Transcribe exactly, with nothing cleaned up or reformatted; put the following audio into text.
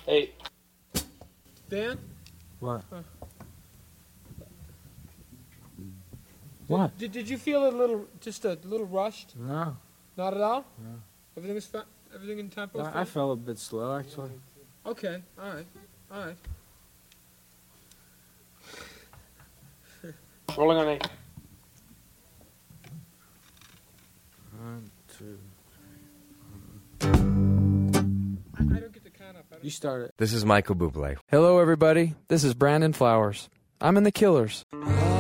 Hey. Dan? What? Uh, What? Did, did you feel a little, just a little rushed? No. Not at all? No. Everything was fa- everything in tempo? was I, I fine? felt a bit slow, actually. Okay, all right, all right. Rolling on eight. One, two. I, I don't get the count up. I don't You start it. This is Michael Bublé. Hello, everybody. This is Brandon Flowers. I'm in the Killers. Oh.